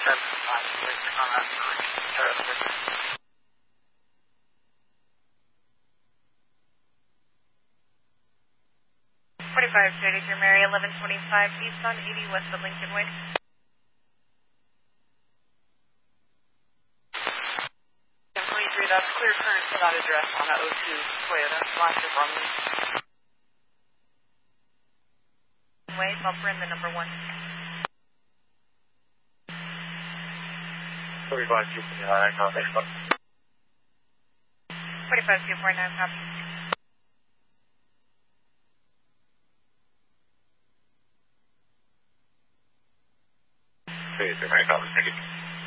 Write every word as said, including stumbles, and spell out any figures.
seven five six on that three. forty-five thirty-three Mary, eleven twenty-five East on eighty West of Lincoln Way. ten twenty-three, that's clear current to that address on a oh two Toyota. Last year from me. Way, bumper in the number one. forty-five two forty-nine, copy. forty-five two forty-nine, copy. thirty-three, copy. Thank you.